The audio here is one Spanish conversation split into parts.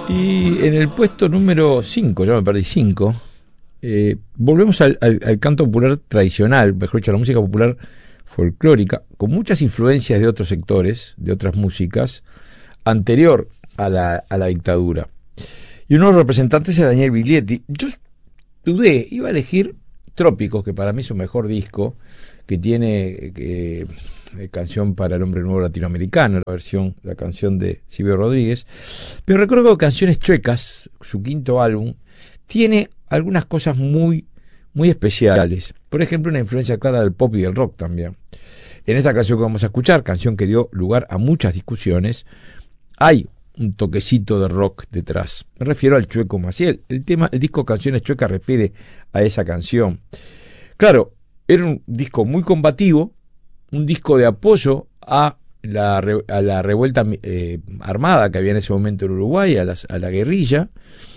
Y en el puesto número 5, ya me perdí 5, volvemos al canto popular tradicional, mejor dicho, a la música popular folclórica, con muchas influencias de otros sectores, de otras músicas, anterior a la dictadura. Y uno de los representantes es Daniel Biglietti. Yo dudé, iba a elegir Trópicos, que para mí es su mejor disco, que tiene Canción para el Hombre Nuevo Latinoamericano, la canción de Silvio Rodríguez. Pero recuerdo que Canciones Chuecas, su quinto álbum, tiene algunas cosas muy, muy especiales. Por ejemplo, una influencia clara del pop y del rock también. En esta canción que vamos a escuchar, canción que dio lugar a muchas discusiones, hay un toquecito de rock detrás. Me refiero al Chueco Maciel. El disco Canciones Chuecas refiere a esa canción. Claro, era un disco muy combativo, un disco de apoyo a la revuelta armada que había en ese momento en Uruguay, a la guerrilla,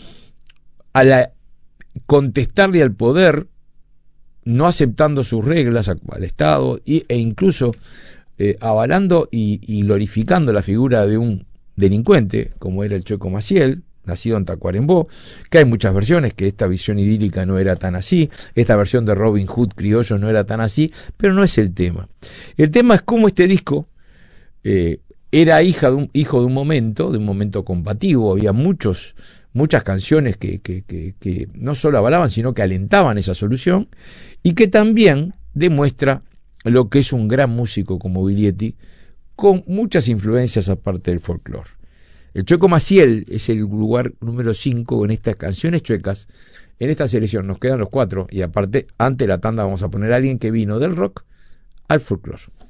contestarle al poder, no aceptando sus reglas al Estado, e incluso avalando y glorificando la figura de un delincuente, como era el Chueco Maciel, nacido en Tacuarembó, que hay muchas versiones, que esta visión idílica no era tan así, esta versión de Robin Hood criollo no era tan así, pero no es el tema. El tema es cómo este disco era hijo de un momento combativo. Había muchas canciones que no solo avalaban, sino que alentaban esa solución, y que también demuestra lo que es un gran músico como Biglietti, con muchas influencias aparte del folclore. El Chueco Maciel es el lugar número 5 en estas Canciones Chuecas. En esta selección nos quedan los 4, y aparte, ante la tanda vamos a poner a alguien que vino del rock al folclore.